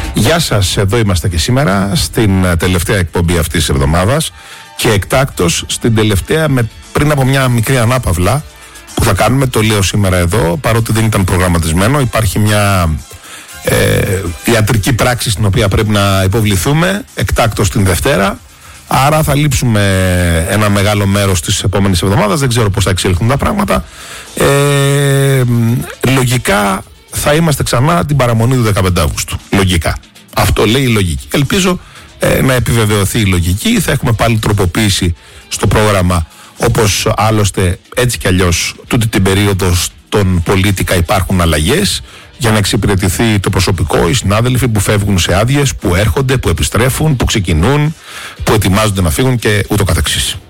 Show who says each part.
Speaker 1: Γεια σας, εδώ είμαστε και σήμερα στην τελευταία εκπομπή αυτής της εβδομάδας και εκτάκτως στην τελευταία πριν από μια μικρή ανάπαυλα που θα κάνουμε, το λέω σήμερα εδώ παρότι δεν ήταν προγραμματισμένο. Υπάρχει μια ιατρική πράξη στην οποία πρέπει να υποβληθούμε εκτάκτως την Δευτέρα, άρα θα λείψουμε ένα μεγάλο μέρος της επόμενης εβδομάδας. Δεν ξέρω πώς θα εξελιχθούν τα πράγματα. Λογικά θα είμαστε ξανά την παραμονή του 15 Αυγούστου. Λογικά. Αυτό λέει η λογική. Ελπίζω να επιβεβαιωθεί η λογική. Θα έχουμε πάλι τροποποίηση στο πρόγραμμα, όπως άλλωστε έτσι κι αλλιώς τούτη την περίοδο στον πολίτικα υπάρχουν αλλαγές για να εξυπηρετηθεί το προσωπικό, οι συνάδελφοι που φεύγουν σε άδειες, που έρχονται, που επιστρέφουν, που ξεκινούν, που ετοιμάζονται να φύγουν και ούτω καθεξής.